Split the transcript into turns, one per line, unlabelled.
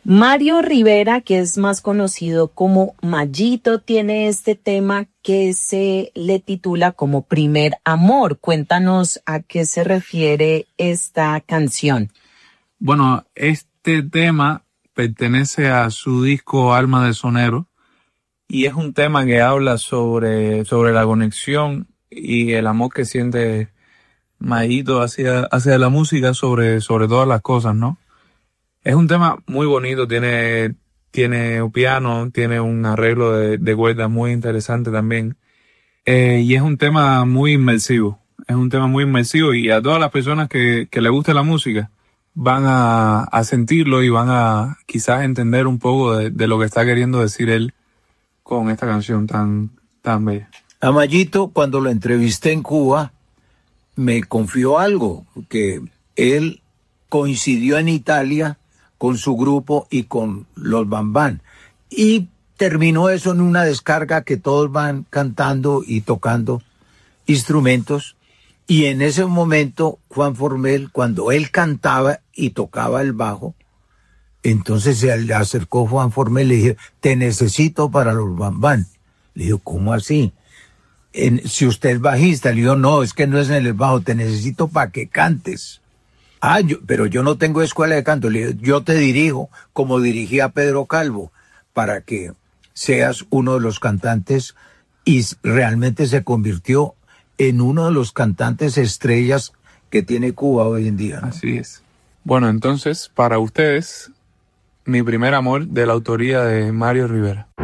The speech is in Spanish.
Mario Rivera, que es más conocido como Mayito, tiene este tema que se le titula como Primer Amor. Cuéntanos a qué se refiere esta canción.
Bueno, este tema pertenece a su disco Alma de Sonero y es un tema que habla sobre la conexión y el amor que siente Mayito hacia la música sobre todas las cosas, ¿no? Es un tema muy bonito, tiene un piano, tiene un arreglo de cuerdas muy interesante también. Y es un tema muy inmersivo. Es un tema muy inmersivo y a todas las personas que le guste la música van a sentirlo y van a quizás entender un poco de lo que está queriendo decir él con esta canción tan bella.
A Mayito, cuando lo entrevisté en Cuba, me confió algo, que él coincidió en Italia con su grupo y con los Bambán. Y terminó eso en una descarga que todos van cantando y tocando instrumentos. Y en ese momento, Juan Formel, cuando él cantaba y tocaba el bajo, entonces se le acercó Juan Formel y le dijo, te necesito para los Bambán. Le dijo, ¿cómo así? Si usted es bajista, le dijo, no, es que no es en el bajo, te necesito para que cantes. Pero yo no tengo escuela de canto. Le digo, yo te dirijo como dirigí a Pedro Calvo para que seas uno de los cantantes, y realmente se convirtió en uno de los cantantes estrellas que tiene Cuba hoy en día, ¿no?
Así es. Bueno, entonces, para ustedes, Mi Primer Amor, de la autoría de Mario Rivera.